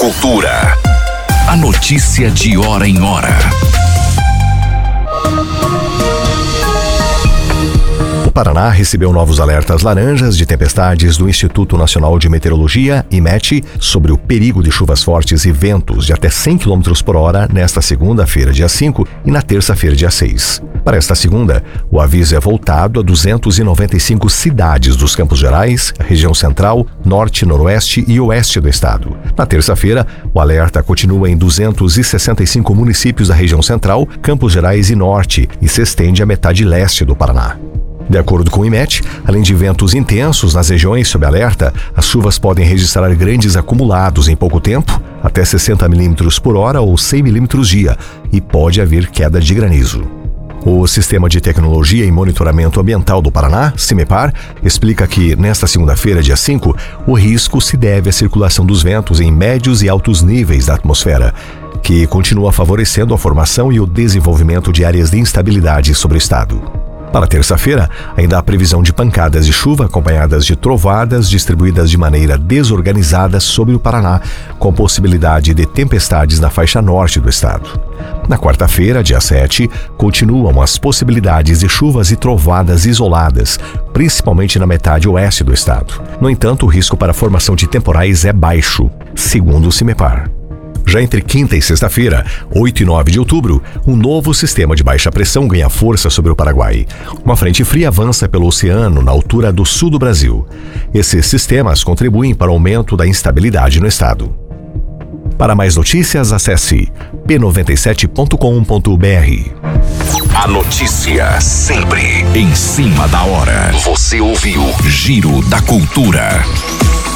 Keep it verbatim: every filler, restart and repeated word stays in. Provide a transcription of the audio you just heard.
Cultura. A notícia de hora em hora. O Paraná recebeu novos alertas laranjas de tempestades do Instituto Nacional de Meteorologia, IMET, sobre o perigo de chuvas fortes e ventos de até cem quilômetros por hora nesta segunda-feira, dia cinco, e na terça-feira, dia seis. Para esta segunda, o aviso é voltado a duzentas e noventa e cinco cidades dos Campos Gerais, região central, norte, noroeste e oeste do estado. Na terça-feira, o alerta continua em duzentos e sessenta e cinco municípios da região central, Campos Gerais e norte, e se estende à metade leste do Paraná. De acordo com o IMET, além de ventos intensos nas regiões sob alerta, as chuvas podem registrar grandes acumulados em pouco tempo, até sessenta milímetros por hora ou cem milímetros dia, e pode haver queda de granizo. O Sistema de Tecnologia e Monitoramento Ambiental do Paraná, CIMEPAR, explica que, nesta segunda-feira, dia cinco, o risco se deve à circulação dos ventos em médios e altos níveis da atmosfera, que continua favorecendo a formação e o desenvolvimento de áreas de instabilidade sobre o estado. Para terça-feira, ainda há previsão de pancadas de chuva acompanhadas de trovadas distribuídas de maneira desorganizada sobre o Paraná, com possibilidade de tempestades na faixa norte do estado. Na quarta-feira, dia sete, continuam as possibilidades de chuvas e trovadas isoladas, principalmente na metade oeste do estado. No entanto, o risco para a formação de temporais é baixo, segundo o CIMEPAR. Já entre quinta e sexta-feira, oito e nove de outubro, um novo sistema de baixa pressão ganha força sobre o Paraguai. Uma frente fria avança pelo oceano na altura do sul do Brasil. Esses sistemas contribuem para o aumento da instabilidade no estado. Para mais notícias, acesse p noventa e sete ponto com ponto b r. A notícia sempre em cima da hora. Você ouviu Giro da Cultura.